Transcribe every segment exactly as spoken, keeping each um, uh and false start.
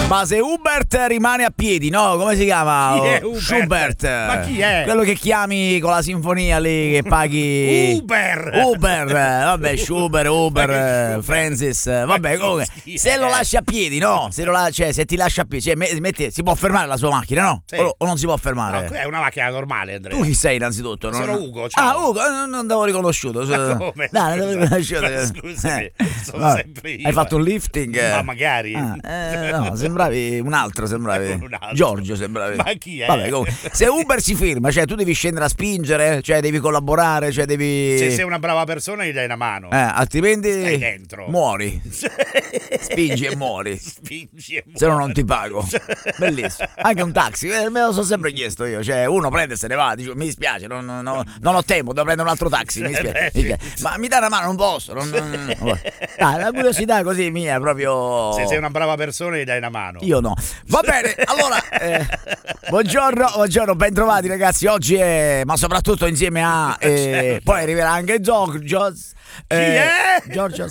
Ma se Hubert rimane a piedi, no? Come si chiama? Chi è Hubert? Schubert. Ma chi è? Quello che chiami con la sinfonia lì che paghi. Uber. Uber, vabbè, Schubert, Uber, Francis. Vabbè, comunque, se lo lasci a piedi, no? Se lo la- cioè, se ti lascia a piedi, cioè, metti, si può fermare la sua macchina, no? Sì. O, o non si può fermare? No, è una macchina normale, Andrea. Tu chi sei innanzitutto? Sono Non- Ugo, ciao. Ah, Ugo, non, non l'avevo riconosciuto. Ma come? Dai, non l'avevo riconosciuto. Ma scusami, Eh, sono vabbè. sempre io. Hai fatto un lifting? Ma magari. Ah, eh, no, sembravi un altro, sembravi Un altro. Giorgio, sembravi. Ma chi è? Vabbè, comunque, se Uber si firma, cioè tu devi scendere a spingere, cioè devi collaborare, cioè devi. Se sei una brava persona gli dai una mano. Eh, altrimenti Stai dentro. muori. Spingi e muori. Spingi e muori. Se no non ti pago. Bellissimo. Anche un taxi, eh, me lo sono sempre chiesto io. Cioè, uno prende e se ne va, dice, mi dispiace, non, non- non ho tempo, devo prendere un altro taxi. Mi dispiace. Mi dispiace. Ma mi dai una mano, non posso. Non, non- non- Dai, la curiosità così mia, proprio. Se sei una brava persona gli dai una mano. Io no. Va bene, allora, eh, buongiorno, buongiorno, bentrovati ragazzi. Oggi è, ma soprattutto insieme a, eh, poi arriverà anche Giorgio. Chi è? Giorgio.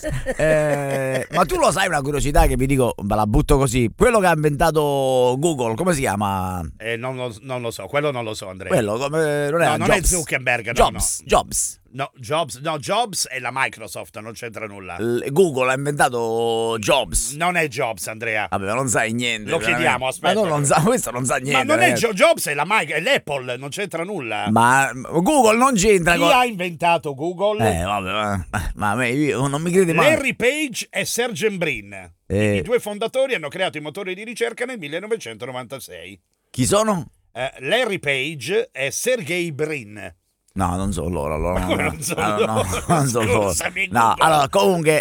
Eh, ma tu lo sai una curiosità che vi dico, ve la butto così. Quello che ha inventato Google, come si chiama? Eh, non, lo, non lo so, quello non lo so, Andrea. Quello, come, non, era No, non è Jobs. Zuckerberg, no, Jobs, no. Jobs. No, Jobs, no, Jobs è la Microsoft, non c'entra nulla. L- Google ha inventato Jobs. Non è Jobs, Andrea. Vabbè, ma non sai niente. Lo veramente. chiediamo, aspetta. Ma tu non sa, questo non sa niente. Ma non è ragazzi. Jo- Jobs, è la Mic- è l'Apple, non c'entra nulla. Ma Google non c'entra Chi con. ha inventato Google? Eh, vabbè, ma, ma a me io non mi credi mai. Larry Page e Sergey Brin. Eh. I due fondatori hanno creato i motori di ricerca nel millenovecentonovantasei. Chi sono? Eh, Larry Page e Sergey Brin. No, non so loro. allora, Ma no, come no, non so no, loro? no, non so loro. Scusami, No, Google. allora, comunque.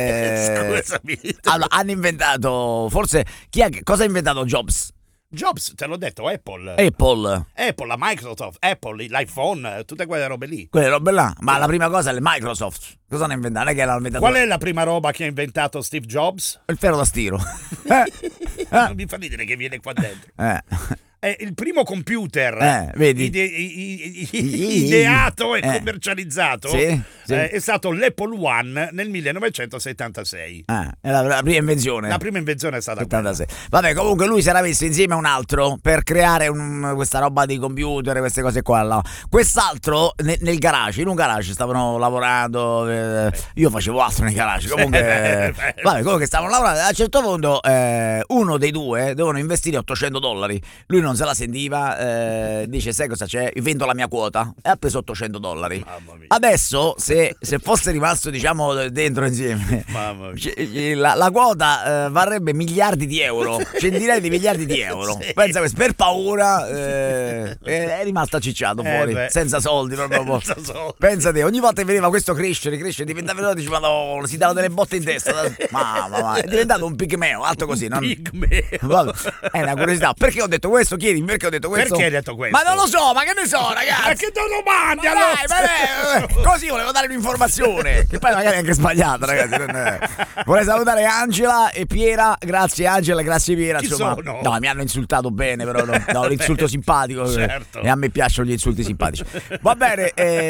Eh, Scusami. allora, hanno inventato. Forse. Chi ha, cosa ha inventato Jobs? Jobs, te l'ho detto, Apple. Apple. Apple, la Microsoft, Apple, l'iPhone, tutte quelle robe lì. Quelle robe là. Ma la prima cosa è il Microsoft. Cosa hanno inventato? Non è che l'hanno inventato. Qual è la prima roba che ha inventato Steve Jobs? Il ferro da stiro. eh. Non mi fa ridere che viene qua dentro. Eh. È il primo computer Eh, vedi? ide- i- i- i- ideato e Eh. commercializzato Sì, sì. eh, è stato l'Apple One nel millenovecentosettantasei. Ah, è la, la prima invenzione. La prima invenzione è stata quella. settantasei. Vabbè, comunque lui si era messo insieme a un altro per creare un- questa roba di computer, queste cose qua. là. Quest'altro ne- nel garage, in un garage stavano lavorando. eh, io facevo altro nei garage. Comunque, eh, vabbè, comunque stavano lavorando. A un certo punto, eh, uno dei due dovevano investire ottocento dollari. Lui non se la sentiva, eh, dice: sai cosa c'è? Io vendo la mia quota e ha preso ottocento dollari. Mamma mia. Adesso, se, se fosse rimasto, diciamo, dentro insieme, Mamma mia. c- la, la quota eh, varrebbe miliardi di euro, centinaia di miliardi di euro. Sì. Pensa questo, per paura eh, è rimasto accicciato Eh, fuori, beh. senza soldi proprio. Senza soldi. Pensate, ogni volta che vedeva questo crescere, crescere, diventava veloce, dice: madonna, si dava delle botte in testa. Mamma, mamma, è diventato un pigmeo, alto così, non... Pigmeo. Vabbè, è una curiosità. Perché ho detto questo? Chiedi perché ho detto questo? Perché hai detto questo? Ma non lo so, ma che ne so, ragazzi. Ma che domandi Ma allora? dai, ma dai, eh, così volevo dare un'informazione che poi magari è anche sbagliata, ragazzi. non è- Vorrei salutare Angela e Piera. Grazie Angela, grazie Piera. Chi insomma, sono? no, mi hanno insultato bene, però no, no, l'insulto simpatico. eh, Certo. E a me piacciono gli insulti simpatici. Va bene,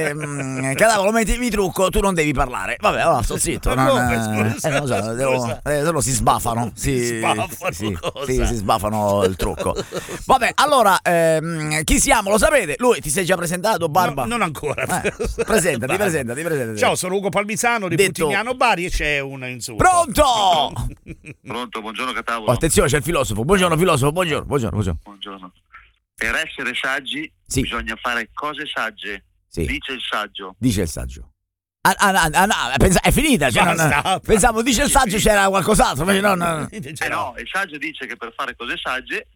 ehm, Cadavolo, metti mi trucco, tu non devi parlare. Vabbè, allora sto zitto. Ma non, come, scusa, eh, non lo so, devo- scusa. eh, se no si sbaffano. Si, Sbaffano sì, cosa? sì, si sbaffano il trucco. Vabbè, allora, ehm, chi siamo? Lo sapete? Lui ti sei già presentato, Barba? No, non ancora. Eh, presentati, presentati, presentati. Ciao, sono Ugo Palmisano di Detto- Putignano Bari e c'è un insulto. Pronto? Pronto, buongiorno Oh, Catavolo. attenzione, c'è il filosofo. Buongiorno, filosofo. Buongiorno, buongiorno, buongiorno. Buongiorno. Per essere saggi Sì. bisogna fare cose sagge, Sì, dice il saggio. dice il saggio. Ah, ah, ah, ah, no, pensa- è finita. Cioè, non- Basta. pensavo, dice il saggio, c'era qualcos'altro. Invece no, no. Invece Eh no. no, il saggio dice che per fare cose sagge,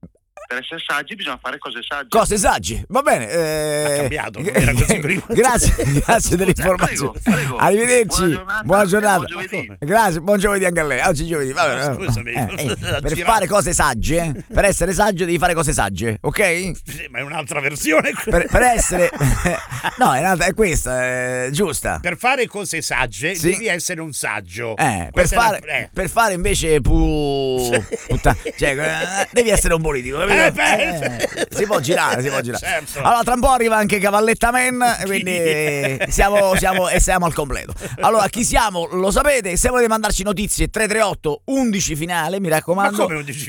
per essere saggi bisogna fare cose sagge. Cose sagge, va bene. eh, Ha cambiato, non era così prima. Grazie, grazie dell'informazione. Prego, prego. Arrivederci. Buona giornata. Buona giornata. Buon giovedì. Grazie, buon giovedì anche a lei. Oggi è giovedì. Vabbè, No, vabbè. scusami, Eh, eh, la per girata. fare cose sagge, per essere saggio devi fare cose sagge, ok? Sì, ma è un'altra versione. Per, per essere no, è, un'altra- è questa, è giusta. Per fare cose sagge Sì. devi essere un saggio. Eh, per, Questa è fare, la- eh. per fare invece pu... putta- cioè, eh, devi essere un politico, capito? Eh, beh, Eh, si può girare, si può girare. Certo. Allora, tra un po' arriva anche Cavalletta Man, quindi eh, siamo, siamo, e siamo al completo. Allora, chi siamo? Lo sapete? Se volete mandarci notizie, tre tre otto undici finale, mi Ma raccomando. come undici